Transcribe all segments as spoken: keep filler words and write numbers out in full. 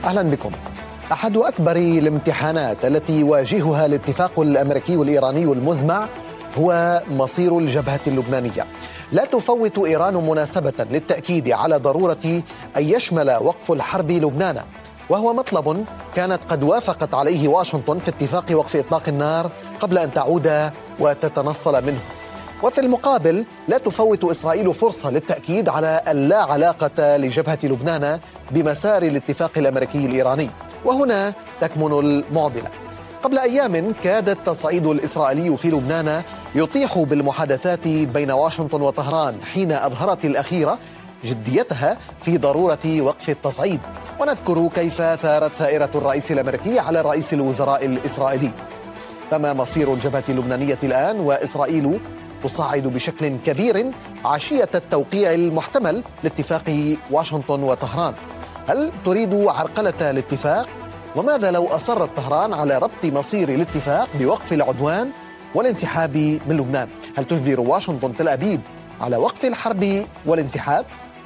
أهلا بكم. أحد أكبر الامتحانات التي يواجهها الاتفاق الأمريكي والإيراني المزمع هو مصير الجبهة اللبنانية. لا تفوت إيران مناسبة للتأكيد على ضرورة أن يشمل وقف الحرب لبنان، وهو مطلب كانت قد وافقت عليه واشنطن في اتفاق وقف إطلاق النار قبل أن تعود وتتنصل منه. وفي المقابل لا تفوت إسرائيل فرصة للتأكيد على اللا علاقة لجبهة لبنان بمسار الاتفاق الأمريكي الإيراني، وهنا تكمن المعضلة. قبل أيام كاد التصعيد الإسرائيلي في لبنان يطيح بالمحادثات بين واشنطن وطهران حين أظهرت الأخيرة جديتها في ضرورة وقف التصعيد، ونذكر كيف ثارت ثائرة الرئيس الأمريكي على رئيس الوزراء الإسرائيلي. فما مصير الجبهة اللبنانية الآن وإسرائيل تصعد بشكل كبير عشية التوقيع المحتمل لاتفاق واشنطن وطهران؟ هل تريد عرقلة الاتفاق؟ وماذا لو أصرت طهران على ربط مصير الاتفاق بوقف العدوان والانسحاب من لبنان؟ هل تجبر واشنطن تل أبيب على وقف الحرب والانسحاب؟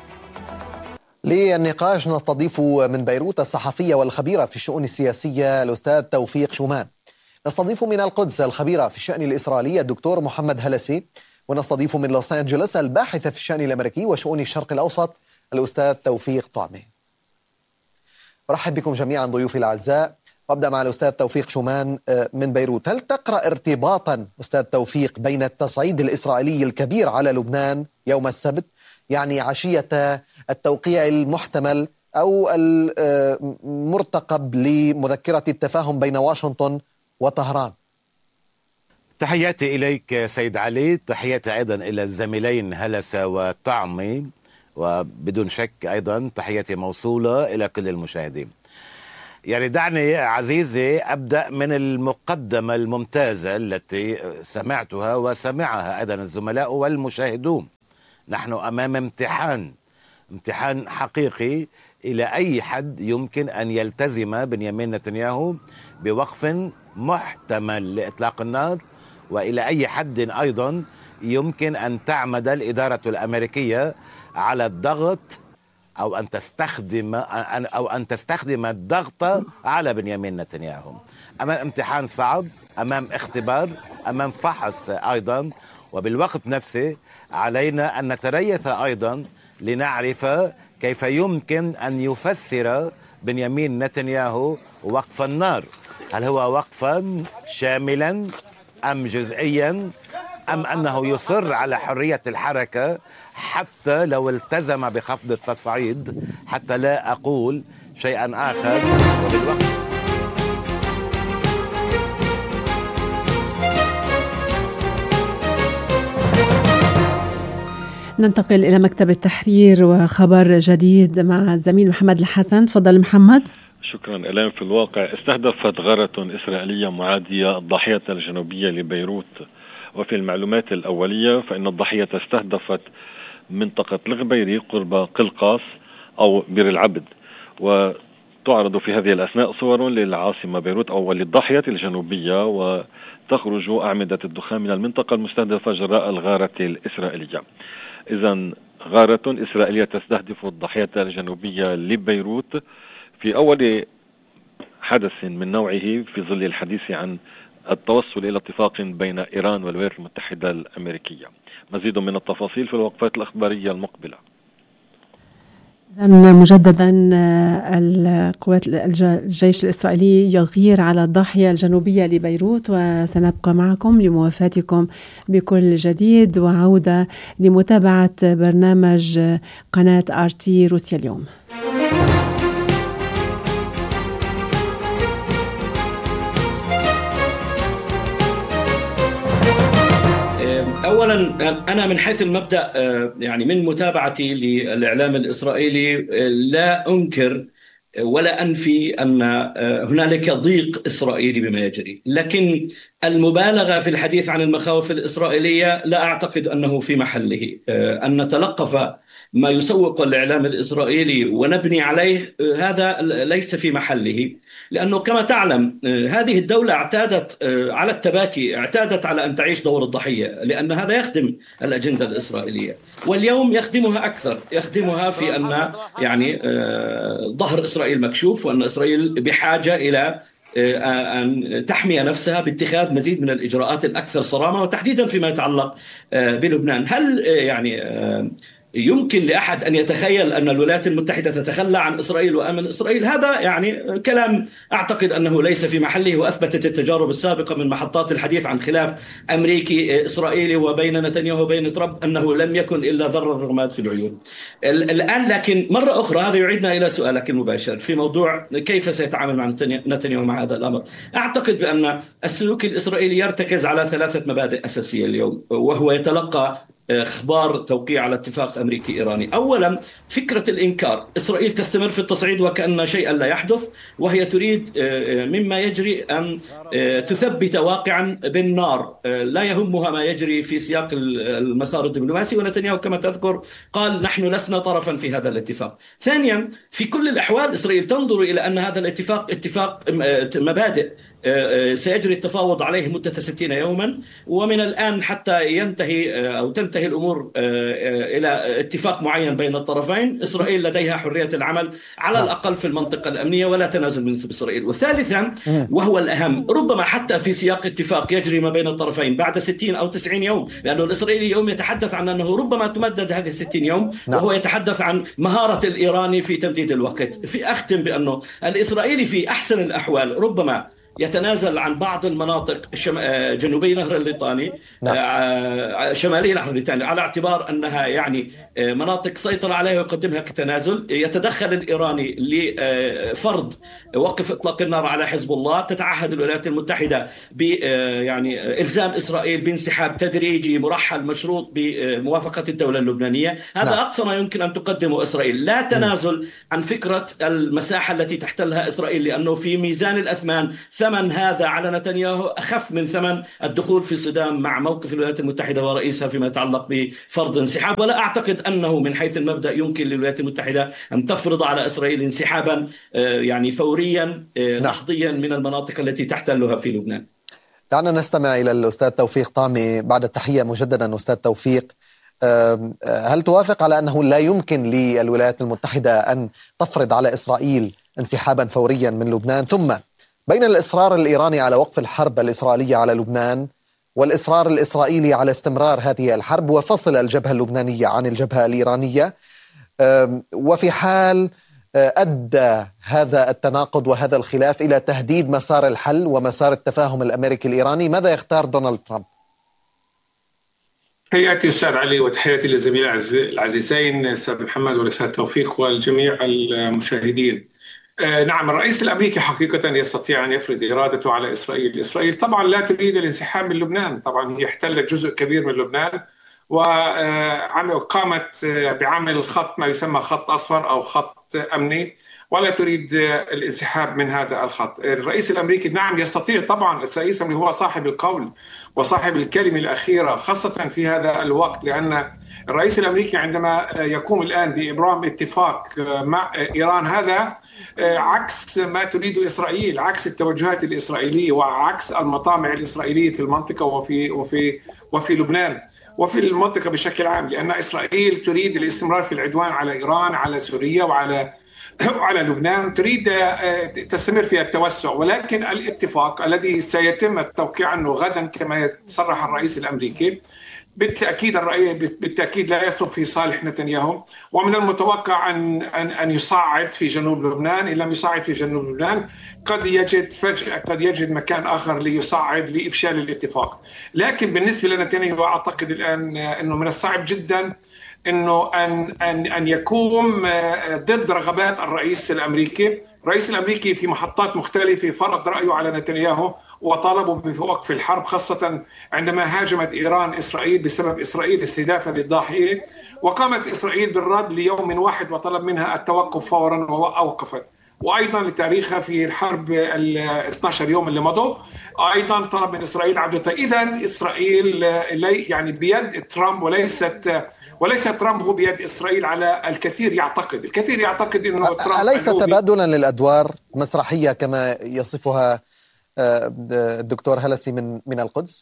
للنقاش نستضيف من بيروت الصحفية والخبيرة في الشؤون السياسية الأستاذ توفيق شومان. نستضيف من القدس الخبيرة في الشأن الإسرائيلي الدكتور محمد هلسي، ونستضيف من لوس أنجلوس الباحث في الشأن الأمريكي وشؤون الشرق الأوسط الأستاذ توفيق طعمي. أرحب بكم جميعا ضيوفي الأعزاء، وأبدأ مع الأستاذ توفيق شومان من بيروت. هل تقرأ ارتباطا أستاذ توفيق بين التصعيد الإسرائيلي الكبير على لبنان يوم السبت، يعني عشية التوقيع المحتمل أو المرتقب لمذكرة التفاهم بين واشنطن وطهران؟ تحياتي إليك سيد علي، تحياتي أيضا إلى الزميلين هلسة وطعمي، وبدون شك أيضا تحياتي موصولة إلى كل المشاهدين. يعني دعني عزيزي أبدأ من المقدمة الممتازة التي سمعتها وسمعها أيضا الزملاء والمشاهدون. نحن أمام امتحان امتحان حقيقي إلى أي حد يمكن أن يلتزم بنيامين نتنياهو بوقف محتمل لإطلاق النار، وإلى أي حد أيضا يمكن أن تعمد الإدارة الأمريكية على الضغط أو أن تستخدم أو أن تستخدم الضغط على بنيامين نتنياهو. أمام امتحان صعب، أمام اختبار، أمام فحص أيضا، وبالوقت نفسه علينا أن نتريث أيضا لنعرف كيف يمكن أن يفسر بنيامين نتنياهو وقف النار. هل هو وقفا شاملا أم جزئيا، أم أنه يصر على حرية الحركة حتى لو التزم بخفض التصعيد، حتى لا أقول شيئا آخر. وبالوقت ننتقل إلى مكتب التحرير وخبر جديد مع الزميل محمد الحسن. تفضل محمد. شكرا. الآن في الواقع استهدفت غارة إسرائيلية معادية الضاحية الجنوبية لبيروت، وفي المعلومات الأولية فإن الضاحية استهدفت منطقة الغبيري قرب قلقاس أو بير العبد، وتعرض في هذه الأثناء صور للعاصمة بيروت أو للضاحية الجنوبية، وتخرج أعمدة الدخان من المنطقة المستهدفة جراء الغارة الإسرائيلية. إذن غارة إسرائيلية تستهدف الضاحية الجنوبية لبيروت في أول حدث من نوعه في ظل الحديث عن التوصل إلى اتفاق بين إيران والولايات المتحدة الأمريكية. مزيد من التفاصيل في الوقفات الأخبارية المقبلة. مجددا القوات الجيش الإسرائيلي يغير على الضاحية الجنوبية لبيروت، وسنبقى معكم لموافاتكم بكل جديد وعودة لمتابعة برنامج قناة آر تي روسيا اليوم. أولا أنا من حيث المبدأ يعني من متابعتي للإعلام الإسرائيلي لا أنكر ولا أنفي أن هنالك ضيق إسرائيلي بما يجري، لكن المبالغة في الحديث عن المخاوف الإسرائيلية لا أعتقد أنه في محله. أن نتلقف ما يسوق الإعلام الإسرائيلي ونبني عليه هذا ليس في محله، لأنه كما تعلم هذه الدولة اعتادت على التباكي، اعتادت على أن تعيش دور الضحية، لأن هذا يخدم الأجندة الإسرائيلية، واليوم يخدمها أكثر، يخدمها في أن يعني ظهر إسرائيل مكشوف، وأن إسرائيل بحاجة إلى أن تحمي نفسها باتخاذ مزيد من الإجراءات الأكثر صرامة، وتحديدا فيما يتعلق بلبنان. هل يعني يمكن لأحد أن يتخيل أن الولايات المتحدة تتخلى عن إسرائيل وأمن إسرائيل؟ هذا يعني كلام أعتقد أنه ليس في محله، وأثبتت التجارب السابقة من محطات الحديث عن خلاف أمريكي إسرائيلي وبين نتنياهو وبين ترامب أنه لم يكن إلا ذرة الرماد في العيون. الآن لكن مرة أخرى هذا يعيدنا إلى سؤالك المباشر في موضوع كيف سيتعامل مع نتنياهو مع هذا الأمر. أعتقد بأن السلوك الإسرائيلي يرتكز على ثلاثة مبادئ أساسية اليوم، وهو يتلقى اخبار توقيع على اتفاق امريكي ايراني. اولا فكره الانكار، اسرائيل تستمر في التصعيد وكأن شيئا لا يحدث، وهي تريد مما يجري ان تثبت واقعا بالنار، لا يهمها ما يجري في سياق المسار الدبلوماسي، ونتنياهو كما تذكر قال نحن لسنا طرفا في هذا الاتفاق. ثانيا في كل الاحوال اسرائيل تنظر الى ان هذا الاتفاق اتفاق مبادئ سيجري التفاوض عليه مدة ستين يوما، ومن الآن حتى ينتهي أو تنتهي الأمور إلى اتفاق معين بين الطرفين، إسرائيل لديها حرية العمل على الأقل في المنطقة الأمنية ولا تنازل من إسرائيل. وثالثا وهو الأهم، ربما حتى في سياق اتفاق يجري ما بين الطرفين بعد ستين أو تسعين يوم، لأنه الإسرائيلي يوم يتحدث عن أنه ربما تمدد هذه الستين يوم، وهو يتحدث عن مهارة الإيراني في تمديد الوقت. في أختم بأنه الإسرائيلي في أحسن الأحوال ربما يتنازل عن بعض المناطق جنوبي نهر الليطاني، نعم. شمالي نهر الليطاني، على اعتبار أنها يعني مناطق سيطر عليها ويقدمها كتنازل. يتدخل الإيراني لفرض وقف إطلاق النار على حزب الله، تتعهد الولايات المتحدة ب يعني إلزام إسرائيل بانسحاب تدريجي مرحل مشروط بموافقة الدولة اللبنانية. هذا نعم. أقصى ما يمكن أن تقدمه إسرائيل، لا تنازل عن فكرة المساحة التي تحتلها إسرائيل، لأنه في ميزان الأثمان ثمن هذا على نتنياهو أخف من ثمن الدخول في صدام مع موقف الولايات المتحدة ورئيسها فيما يتعلق بفرض انسحاب. ولا أعتقد أنه من حيث المبدأ يمكن للولايات المتحدة أن تفرض على إسرائيل انسحابا يعني فوريا لحظيا من المناطق التي تحتلها في لبنان. دعنا نستمع إلى الأستاذ توفيق طامي بعد التحية مجددا. أستاذ توفيق، هل توافق على أنه لا يمكن للولايات المتحدة أن تفرض على إسرائيل انسحابا فوريا من لبنان؟ ثم بين الإصرار الإيراني على وقف الحرب الإسرائيلية على لبنان والإصرار الإسرائيلي على استمرار هذه الحرب وفصل الجبهة اللبنانية عن الجبهة الإيرانية، وفي حال أدى هذا التناقض وهذا الخلاف إلى تهديد مسار الحل ومسار التفاهم الأمريكي الإيراني، ماذا يختار دونالد ترامب؟ تحياتي أستاذ علي وتحياتي للزميل العزيزين أستاذ محمد والأستاذ توفيق والجميع المشاهدين. نعم، الرئيس الأمريكي حقيقة يستطيع أن يفرض إرادته على إسرائيل. إسرائيل طبعا لا تريد الانسحاب من لبنان، طبعا هي احتلت جزء كبير من لبنان وقامت بعمل خط ما يسمى خط أصفر أو خط أمني، ولا تريد الانسحاب من هذا الخط. الرئيس الأمريكي نعم يستطيع، طبعا الرئيس الأمريكي هو صاحب القول وصاحب الكلمة الأخيرة خاصة في هذا الوقت، لأن الرئيس الأمريكي عندما يقوم الآن بإبرام اتفاق مع إيران هذا عكس ما تريد إسرائيل، عكس التوجهات الإسرائيلية وعكس المطامع الإسرائيلية في المنطقة وفي وفي وفي لبنان وفي المنطقة بشكل عام، لأن إسرائيل تريد الاستمرار في العدوان على إيران، على سوريا وعلى وعلى لبنان، تريد تستمر في التوسع. ولكن الاتفاق الذي سيتم التوقيع عنه غدا كما صرح الرئيس الأمريكي بالتأكيد الرأي بالتأكيد لا يصب في صالح نتنياهو، ومن المتوقع أن أن أن يصعد في جنوب لبنان. إن لم يصعد في جنوب لبنان قد يجد فجأة قد يجد مكان آخر ليصعد لإفشال الاتفاق. لكن بالنسبة لنتنياهو أعتقد الآن أنه من الصعب جدا انه ان ان ان يقوم ضد رغبات الرئيس الامريكي. الرئيس الامريكي في محطات مختلفه فرض رايه على نتنياهو وطالبه بوقف الحرب، خاصه عندما هاجمت ايران اسرائيل بسبب اسرائيل استهدافها للضاحيه، وقامت اسرائيل بالرد ليوم واحد وطلب منها التوقف فورا واوقفت. وأيضا لتاريخها في الحرب ال اثني عشر يوم اللي مضوا. أيضا طلب من إسرائيل عودتها. إذن إسرائيل يعني بيد ترامب وليست وليس ترامب هو بيد إسرائيل على الكثير يعتقد الكثير يعتقد أنه ترامب أليس تبادلا للأدوار مسرحية كما يصفها الدكتور هلسي من من القدس؟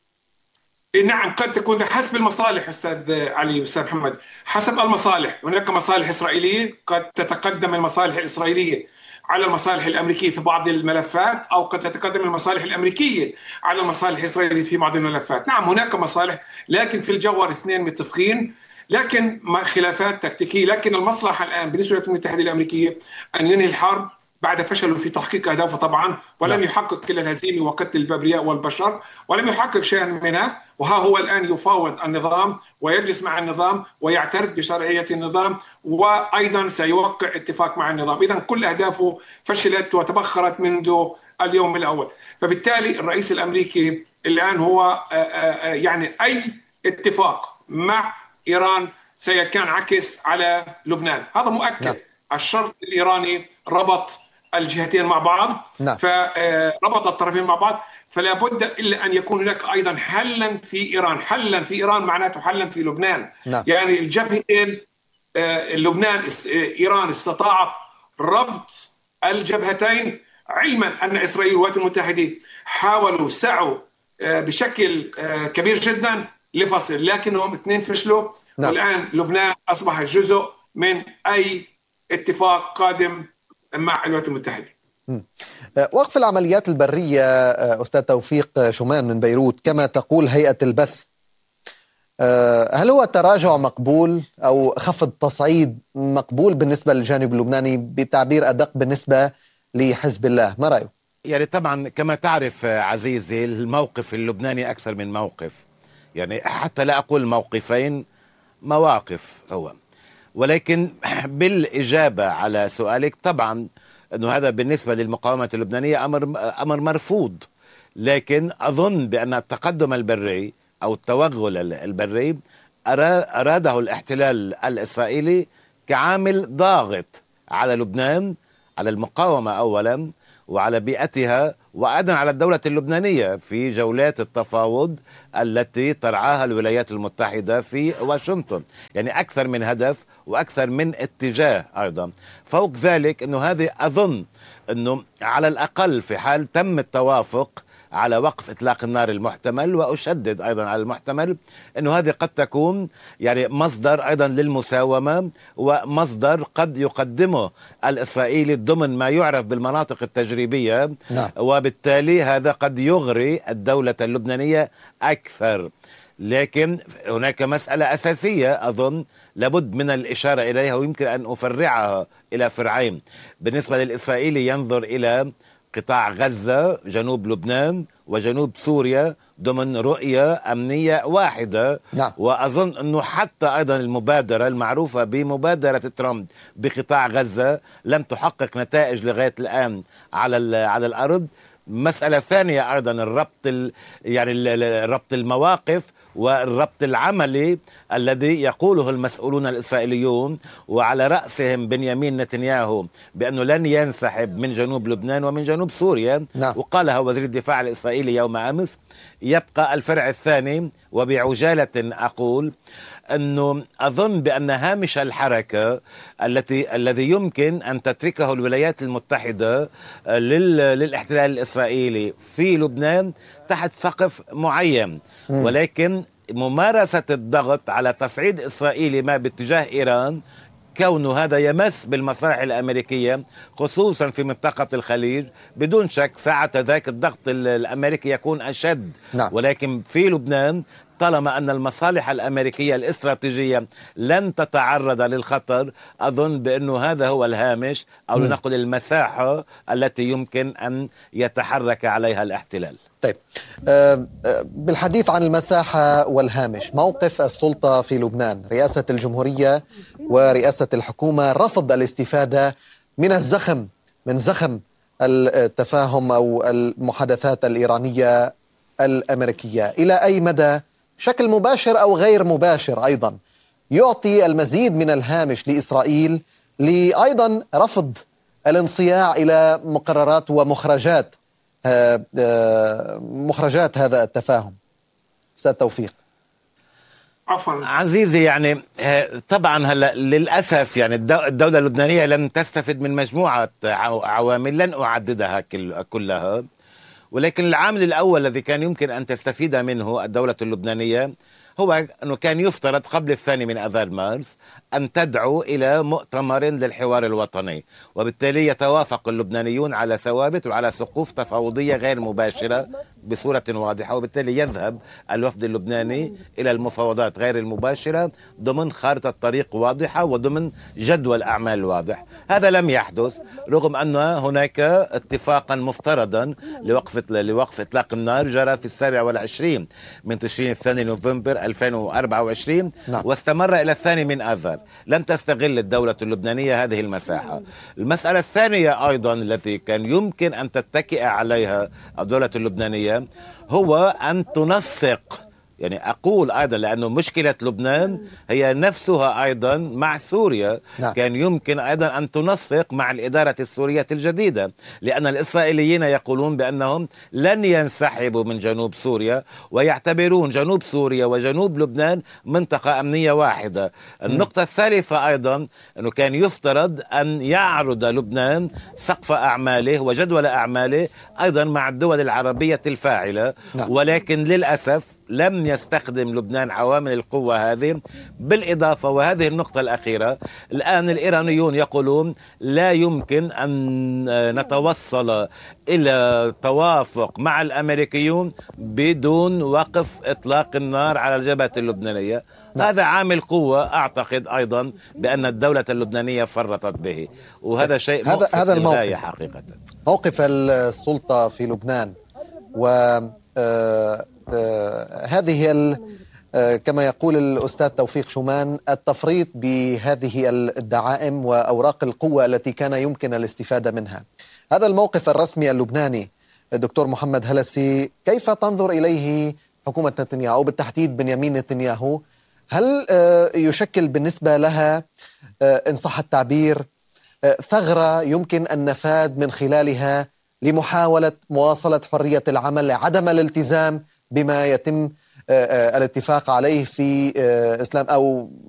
نعم، قد تكون حسب المصالح أستاذ علي أستاذ محمد، حسب المصالح. هناك مصالح إسرائيلية قد تتقدم المصالح الإسرائيلية على المصالح الأمريكية في بعض الملفات، أو قد تتقدم المصالح الأمريكية على المصالح الإسرائيلية في بعض الملفات. نعم هناك مصالح، لكن في الجوهر اثنين متفقين، لكن خلافات تكتيكية. لكن المصلحة الآن بالنسبة للولايات المتحدة الأمريكية أن ينهي الحرب بعد فشله في تحقيق أهدافه طبعا، ولم يحقق كل الهزيمة وقتل الأبرياء والبشر، ولم يحقق شيئا منها. وها هو الآن يفاوض النظام ويجلس مع النظام ويعترف بشرعية النظام، وأيضا سيوقع اتفاق مع النظام. إذن كل أهدافه فشلت وتبخرت منذ اليوم الأول. فبالتالي الرئيس الأمريكي الآن هو يعني أي اتفاق مع إيران سيكون عكس على لبنان، هذا مؤكد. نعم. الشرط الإيراني ربط الجهتين مع بعض. نعم. فربط الطرفين مع بعض، فلا بد إلا أن يكون هناك أيضا حلا في إيران. حلا في إيران معناته حلا في لبنان. نعم. يعني الجبهتين، لبنان إيران استطاعت ربط الجبهتين، علما أن إسرائيل والولايات المتحدة حاولوا سعوا بشكل كبير جدا لفصل، لكنهم اثنين فشلوا. نعم. والآن لبنان أصبح جزء من أي اتفاق قادم مع الولايات المتحدة. وقف العمليات البرية أستاذ توفيق شومان من بيروت كما تقول هيئة البث، هل هو تراجع مقبول أو خفض تصعيد مقبول بالنسبة للجانب اللبناني، بتعبير أدق بالنسبة لحزب الله؟ ما رأيه؟ يعني طبعا كما تعرف عزيزي الموقف اللبناني أكثر من موقف، يعني حتى لا أقول موقفين، مواقف هو. ولكن بالإجابة على سؤالك، طبعا أنه هذا بالنسبة للمقاومة اللبنانية أمر, أمر مرفوض. لكن أظن بأن التقدم البري أو التوغل البري أراده الاحتلال الإسرائيلي كعامل ضاغط على لبنان، على المقاومة أولا وعلى بيئتها، وأيضا على الدولة اللبنانية في جولات التفاوض التي ترعاها الولايات المتحدة في واشنطن. يعني أكثر من هدف وأكثر من اتجاه أيضا. فوق ذلك أنه هذه أظن أنه على الأقل في حال تم التوافق على وقف إطلاق النار المحتمل، وأشدد أيضا على المحتمل، أنه هذه قد تكون يعني مصدر أيضا للمساومة، ومصدر قد يقدمه الإسرائيلي ضمن ما يعرف بالمناطق التجريبية. نعم. وبالتالي هذا قد يغري الدولة اللبنانية أكثر. لكن هناك مسألة أساسية أظن لابد من الإشارة إليها، ويمكن أن أفرعها إلى فرعين. بالنسبة للإسرائيلي ينظر إلى قطاع غزة، جنوب لبنان وجنوب سوريا ضمن رؤية أمنية واحدة. نعم. وأظن أنه حتى أيضا المبادرة المعروفة بمبادرة ترامب بقطاع غزة لم تحقق نتائج لغاية الآن على على الأرض. مسألة ثانية أيضا الربط يعني ربط المواقف والربط العملي الذي يقوله المسؤولون الإسرائيليون وعلى رأسهم بنيامين نتنياهو بأنه لن ينسحب من جنوب لبنان ومن جنوب سوريا. نعم. وقالها وزير الدفاع الإسرائيلي يوم أمس. يبقى الفرع الثاني، وبعجالة أقول أنه أظن بأن هامش الحركة التي الذي يمكن أن تتركه الولايات المتحدة للاحتلال الإسرائيلي في لبنان تحت سقف معين، ولكن ممارسة الضغط على تصعيد إسرائيلي ما باتجاه إيران، كونه هذا يمس بالمصالح الأمريكية خصوصا في منطقة الخليج، بدون شك ساعة ذاك الضغط الأمريكي يكون أشد. نعم. ولكن في لبنان طالما أن المصالح الأمريكية الاستراتيجية لن تتعرض للخطر، أظن بأنه هذا هو الهامش أو لنقل المساحة التي يمكن أن يتحرك عليها الاحتلال. طيب، بالحديث عن المساحة والهامش، موقف السلطة في لبنان، رئاسة الجمهورية ورئاسة الحكومة رفض الاستفادة من الزخم من زخم التفاهم أو المحادثات الإيرانية الأمريكية. إلى أي مدى بشكل مباشر أو غير مباشر أيضا يعطي المزيد من الهامش لإسرائيل لأيضا رفض الانصياع إلى مقررات ومخرجات مخرجات هذا التفاهم؟ أستاذ توفيق. عفوا عزيزي، يعني طبعا هلا للاسف يعني الدوله اللبنانيه لم تستفد من مجموعه عوامل لن اعددها كلها، ولكن العامل الاول الذي كان يمكن ان تستفيد منه الدوله اللبنانيه هو أنه كان يفترض قبل الثاني من أذار مارس أن تدعو إلى مؤتمر للحوار الوطني، وبالتالي يتوافق اللبنانيون على ثوابت وعلى سقوف تفاوضية غير مباشرة بصورة واضحة، وبالتالي يذهب الوفد اللبناني إلى المفاوضات غير المباشرة ضمن خارطة طريق واضحة وضمن جدول أعمال واضح. هذا لم يحدث، رغم أن هناك اتفاقا مفترضا لوقف لوقف إطلاق النار جرى في السابع والعشرين من تشرين الثاني نوفمبر ألفين وأربعة وعشرين، نعم. واستمر إلى الثاني من آذار. لم تستغل الدولة اللبنانية هذه المساحة. المسألة الثانية أيضا التي كان يمكن أن تتكئ عليها الدولة اللبنانية هو أن تنسق، يعني أقول أيضا لأنه مشكلة لبنان هي نفسها أيضا مع سوريا، نعم. كان يمكن أيضا أن تنسق مع الإدارة السورية الجديدة، لأن الإسرائيليين يقولون بأنهم لن ينسحبوا من جنوب سوريا ويعتبرون جنوب سوريا وجنوب لبنان منطقة أمنية واحدة. النقطة الثالثة أيضا أنه كان يفترض أن يعرض لبنان سقف أعماله وجدول أعماله أيضا مع الدول العربية الفاعلة، نعم. ولكن للأسف لم يستخدم لبنان عوامل القوة هذه. بالإضافة، وهذه النقطة الأخيرة، الآن الإيرانيون يقولون لا يمكن أن نتوصل إلى توافق مع الأمريكيون بدون وقف إطلاق النار على الجبهة اللبنانية. لا. هذا عامل قوة أعتقد أيضا بأن الدولة اللبنانية فرطت به، وهذا شيء هذا هذا الموقف حقيقة موقف السلطة في لبنان. و آه آه هذه آه كما يقول الأستاذ توفيق شومان التفريط بهذه الدعائم وأوراق القوة التي كان يمكن الاستفادة منها. هذا الموقف الرسمي اللبناني دكتور محمد هلسي، كيف تنظر إليه حكومة نتنياهو أو بالتحديد بنيامين نتنياهو؟ هل آه يشكل بالنسبة لها آه إن صح التعبير آه ثغرة يمكن النفاذ من خلالها لمحاولة مواصلة حرية العمل، عدم الالتزام بما يتم الاتفاق عليه في إسلام أو